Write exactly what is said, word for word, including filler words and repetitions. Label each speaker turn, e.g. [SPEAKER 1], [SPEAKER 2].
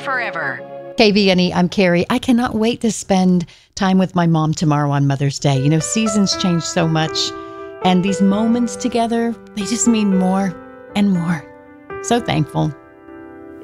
[SPEAKER 1] forever.
[SPEAKER 2] K V N E, I'm Carrie. I cannot wait to spend time with my mom tomorrow on Mother's Day. You know, seasons change so much, and these moments together, they just mean more and more. So thankful.